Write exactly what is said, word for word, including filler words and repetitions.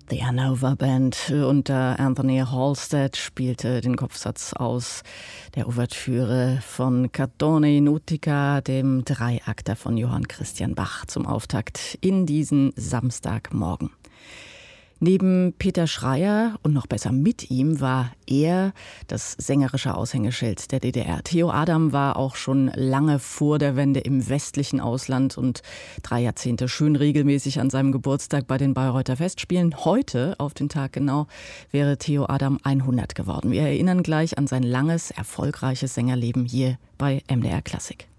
The Anova Band unter Anthony Halstead spielte den Kopfsatz aus der Ouvertüre von Canzone in Utica, dem Dreiakter von Johann Christian Bach, zum Auftakt in diesen Samstagmorgen. Neben Peter Schreyer und noch besser mit ihm war er das sängerische Aushängeschild der D D R. Theo Adam war auch schon lange vor der Wende im westlichen Ausland und drei Jahrzehnte schön regelmäßig an seinem Geburtstag bei den Bayreuther Festspielen. Heute, auf den Tag genau, wäre Theo Adam hundert geworden. Wir erinnern gleich an sein langes, erfolgreiches Sängerleben hier bei M D R Klassik.